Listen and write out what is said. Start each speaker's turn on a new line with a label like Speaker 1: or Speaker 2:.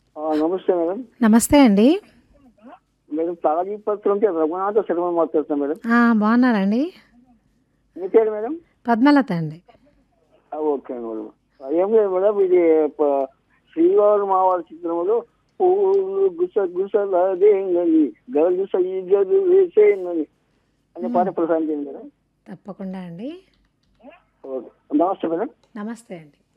Speaker 1: నమస్తే మేడం.
Speaker 2: నమస్తే అండి.
Speaker 1: మేడం తాళీపత్రి నుంచి రఘునాథ శర్మ మాట్లాడుతున్నాను మేడం.
Speaker 2: బాగున్నారండి?
Speaker 1: మీ పేరు మేడం?
Speaker 2: పద్మలత అండి.
Speaker 1: Okay madam. ఏం లేదు మేడం, ఇది శ్రీవారు మావారి చిత్రంలో పూలు గుసగుసలాడేనని గలు సైగలు వేసేనని అనే
Speaker 2: హ్మ్.
Speaker 1: పాట ప్రసారం చేయండి మేడం.
Speaker 2: తప్పకుండా అండి.
Speaker 1: ఓకే. నమస్తే మేడం.
Speaker 2: నమస్తే అండి.